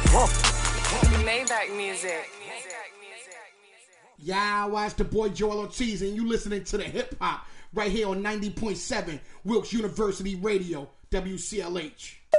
Maybach music. Yeah, it's the boy Joel Ortiz, and you listening to the hip hop right here on 90.7 Wilkes University Radio, WCLH.